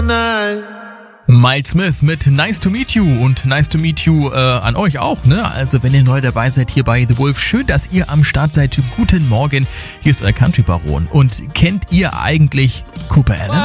all night. Miles Smith mit Nice to Meet You und Nice to Meet You an euch auch, ne? Also wenn ihr neu dabei seid hier bei The Wolf, schön, dass ihr am Start seid. Guten Morgen, hier ist euer Country Baron. Und kennt ihr eigentlich Cooper Allen?